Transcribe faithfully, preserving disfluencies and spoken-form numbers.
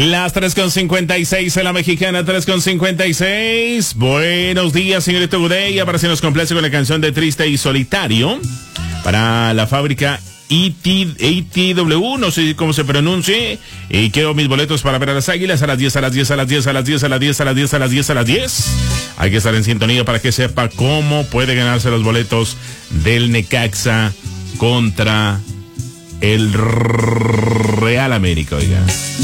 Las tres con cincuenta y seis en la mexicana, tres con cincuenta y seis. Buenos días, señorita Gudey. Ahora sí nos complace con la canción de Triste y Solitario para la fábrica E T W, no sé cómo se pronuncie. Y quiero mis boletos para ver a las Águilas a las diez, a las diez, a las diez, a las diez, a las diez, a las diez, a las diez, a las diez. Hay que estar en sintonía para que sepa cómo puede ganarse los boletos del Necaxa contra el Real América, oiga.